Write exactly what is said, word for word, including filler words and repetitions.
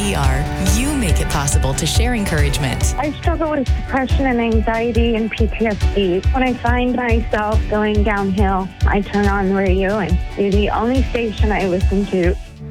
we are, you make it possible to share encouragement. I struggle with depression and anxiety and P T S D. When I find myself going downhill, I turn on the radio and it's the only station I listen to.